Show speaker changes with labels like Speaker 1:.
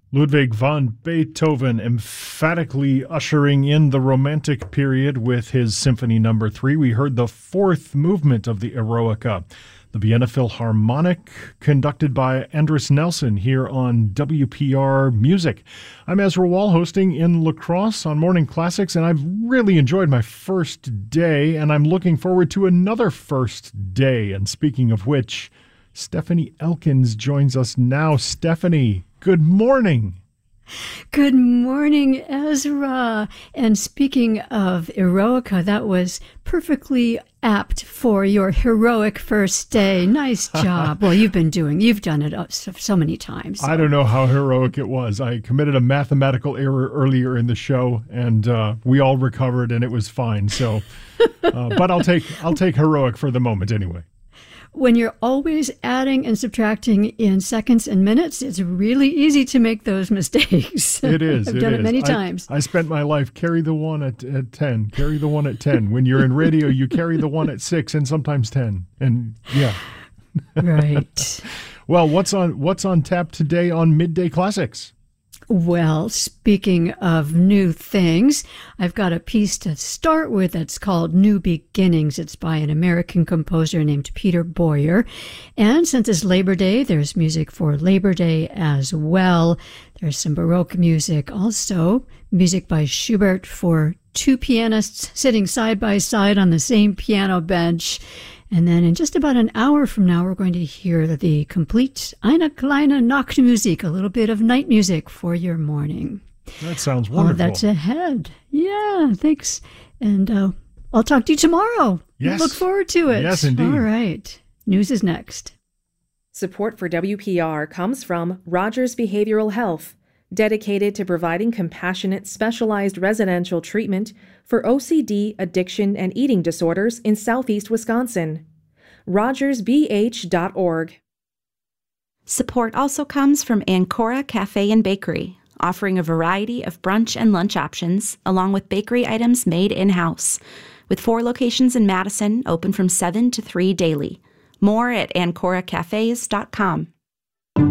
Speaker 1: Ludwig van Beethoven emphatically ushering in the Romantic period with his Symphony No. 3. We heard the fourth movement of the Eroica, the Vienna Philharmonic, conducted by Andris Nelson here on WPR Music. I'm Ezra Wall, hosting in La Crosse on Morning Classics, and I've really enjoyed my first day, and I'm looking forward to another first day. And speaking of which, Stephanie Elkins joins us now. Stephanie, good morning.
Speaker 2: Good morning, Ezra. And speaking of Eroica, that was perfectly apt for your heroic first day. Nice job. Well, you've done it so many times. So.
Speaker 1: I don't know how heroic it was. I committed a mathematical error earlier in the show, and we all recovered, and it was fine. So, but I'll take heroic for the moment anyway.
Speaker 2: When you're always adding and subtracting in seconds and minutes, it's really easy to make those mistakes.
Speaker 1: It is.
Speaker 2: I've done it many times.
Speaker 1: I spent my life carry the one at 10, carry the one at 10. When you're in radio, you carry the one at 6 and sometimes 10. And yeah.
Speaker 2: Right.
Speaker 1: Well, what's on tap today on Midday Classics?
Speaker 2: Well, speaking of new things, I've got a piece to start with that's called New Beginnings. It's by an American composer named Peter Boyer. And since it's Labor Day, there's music for Labor Day as well. There's some Baroque music, also music by Schubert for two pianists sitting side by side on the same piano bench. And then in just about an hour from now, we're going to hear the complete Eine kleine Nachtmusik, a little bit of night music for your morning.
Speaker 1: That sounds wonderful.
Speaker 2: Oh, that's ahead. Yeah, thanks. And I'll talk to you tomorrow.
Speaker 1: Yes.
Speaker 2: Look forward to it.
Speaker 1: Yes, indeed.
Speaker 2: All right. News is next.
Speaker 3: Support for WPR comes from Rogers Behavioral Health, dedicated to providing compassionate, specialized residential treatment for OCD, addiction, and eating disorders in Southeast Wisconsin. RogersBH.org.
Speaker 4: Support also comes from Ancora Cafe and Bakery, offering a variety of brunch and lunch options, along with bakery items made in-house, with 4 locations in Madison, open from 7 to 3 daily. More at AncoraCafes.com.